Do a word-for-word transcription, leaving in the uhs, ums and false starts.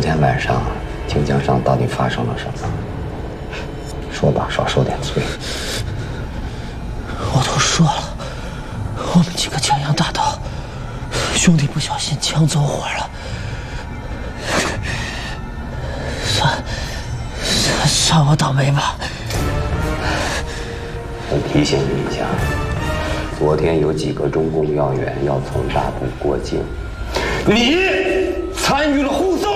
天晚上京江上到底发生了什么？说吧，少受点罪。 我都说了，我们几个江洋大盗，兄弟不小心枪走火了。算算算我倒霉吧。 我提醒你一下，昨天有几个中共要员要从大埔过境，你参与了护送。